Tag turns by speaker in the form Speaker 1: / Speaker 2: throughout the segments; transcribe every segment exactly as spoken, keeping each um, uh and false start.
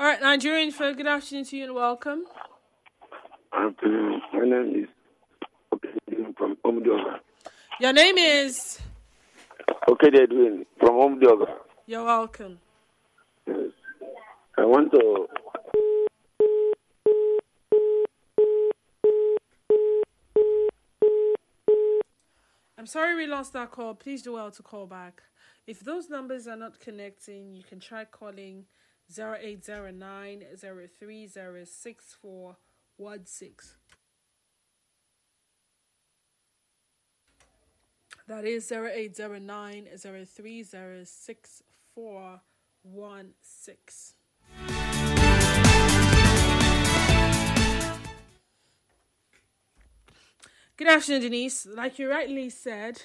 Speaker 1: All right, Nigerian folk, good afternoon to you and welcome.
Speaker 2: Afternoon. My name is Okay from Omdioga.
Speaker 1: Your name is?
Speaker 2: Okay, they're doing from Omdioga.
Speaker 1: You're welcome.
Speaker 2: Yes. I want to.
Speaker 1: I'm sorry we lost that call. Please do well to call back. If those numbers are not connecting, you can try calling zero eight zero nine zero three zero six four one six. That is zero eight zero nine zero three zero six four one six. Good afternoon, Denise. Like you rightly said,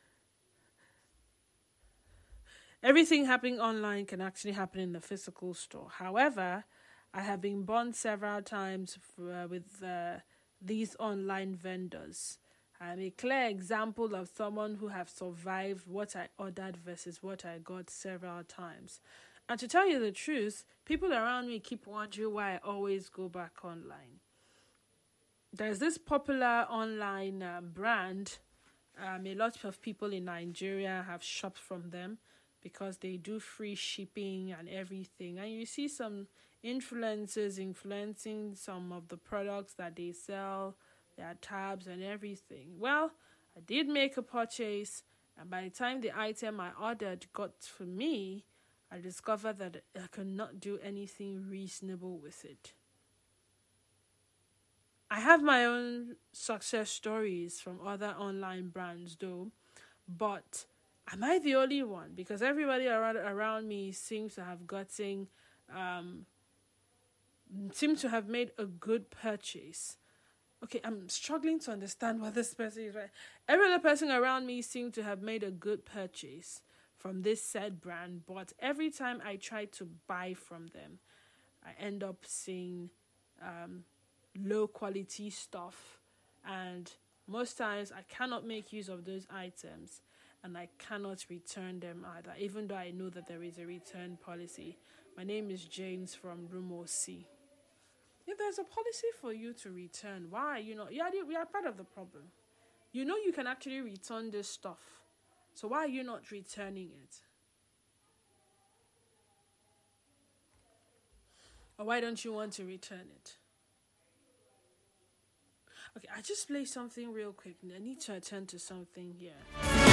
Speaker 1: everything happening online can actually happen in the physical store. However, I have been burned several times for, uh, with uh, these online vendors. I'm a clear example of someone who have survived what I ordered versus what I got several times. And to tell you the truth, people around me keep wondering why I always go back online. There's this popular online uh, brand. Um, a lot of people in Nigeria have shopped from them because they do free shipping and everything. And you see some influencers influencing some of the products that they sell, their tabs and everything. Well, I did make a purchase, and by the time the item I ordered got for me, I discovered that I could not do anything reasonable with it. I have my own success stories from other online brands though, but am I the only one? Because everybody around around me seems to have gotten, um, seem to have made a good purchase. Okay, I'm struggling to understand what this person is right. Every other person around me seemed to have made a good purchase from this said brand, but every time I try to buy from them, I end up seeing um, low quality stuff, and most times I cannot make use of those items, and I cannot return them either, even though I know that there is a return policy. My name is James from Rumo C. If there's a policy for you to return, why are you not? Yeah, we are part of the problem. You know you can actually return this stuff. So why are you not returning it? Or why don't you want to return it? Okay, I just play something real quick. I need to attend to something here.